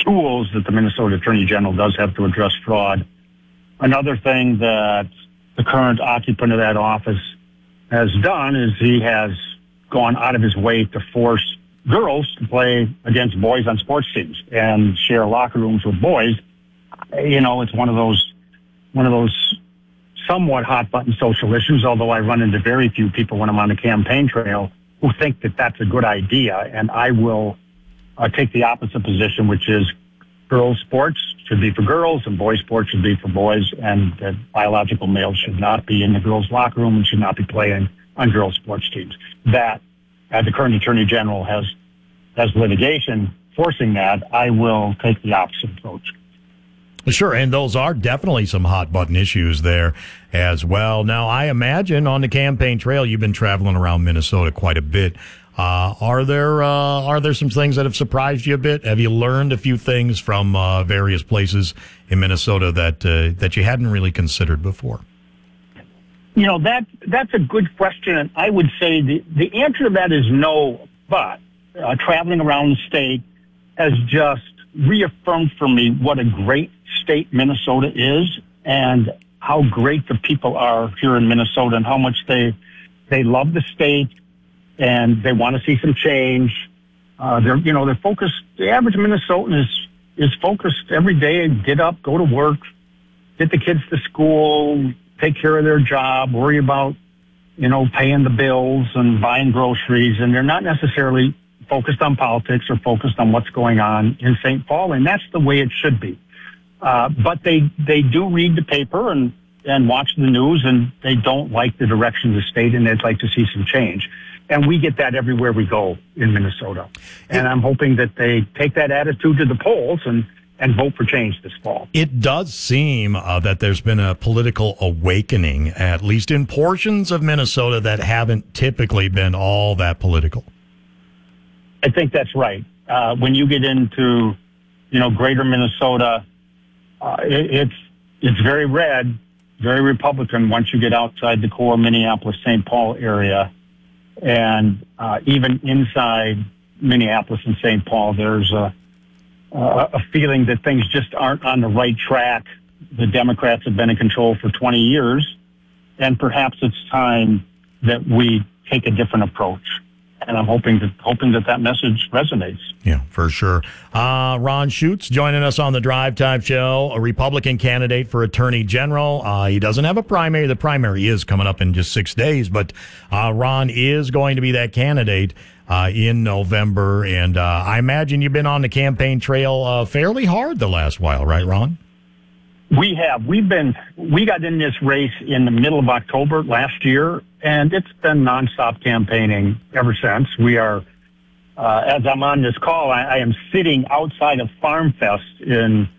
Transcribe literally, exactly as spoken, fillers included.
tools that the Minnesota Attorney General does have to address fraud. Another thing that the current occupant of that office has done is he has gone out of his way to force girls to play against boys on sports teams and share locker rooms with boys. You know, it's one of those, one of those somewhat hot button social issues, although I run into very few people when I'm on the campaign trail who think that that's a good idea. And I will uh, take the opposite position, which is girls sports should be for girls and boys sports should be for boys, and that biological males should not be in the girls' locker room and should not be playing on girls' sports teams. That, as the current Attorney General has, has litigation forcing that, I will take the opposite approach. Sure, and those are definitely some hot-button issues there as well. Now, I imagine on the campaign trail, you've been traveling around Minnesota quite a bit. Uh, are there uh, are there some things that have surprised you a bit? Have you learned a few things from uh, various places in Minnesota that uh, that you hadn't really considered before? You know, that that's a good question, and I would say the, the answer to that is no, but uh, traveling around the state has just reaffirmed for me what a great state Minnesota is and how great the people are here in Minnesota and how much they they love the state and they want to see some change. Uh, they're, you know, they're focused. The average Minnesotan is, is focused every day, get up, go to work, get the kids to school, take care of their job, worry about, you know, paying the bills and buying groceries. And they're not necessarily focused on politics or focused on what's going on in Saint Paul. And that's the way it should be. Uh, but they, they do read the paper and, and watch the news, and they don't like the direction of the state, and they'd like to see some change. And we get that everywhere we go in Minnesota. And I'm hoping that they take that attitude to the polls and, and vote for change this fall. It does seem uh, that there's been a political awakening, at least in portions of Minnesota that haven't typically been all that political. I think that's right. Uh, when you get into, you know, greater Minnesota, uh, it, it's it's very red, very Republican once you get outside the core Minneapolis, Saint Paul area. And uh, even inside Minneapolis and Saint Paul, there's a, a feeling that things just aren't on the right track. The Democrats have been in control for twenty years, and perhaps it's time that we take a different approach. And I'm hoping that hoping that that message resonates. Yeah, for sure. Uh, Ron Schutz joining us on the Drive Time Show, a Republican candidate for Attorney General. Uh, he doesn't have a primary. The primary is coming up in just six days, but uh, Ron is going to be that candidate uh, in November. And uh, I imagine you've been on the campaign trail uh, fairly hard the last while, right, Ron? We have. We've been, we got in this race in the middle of October last year, and it's been nonstop campaigning ever since. We are, uh, as I'm on this call, I, I am sitting outside of Farm Fest in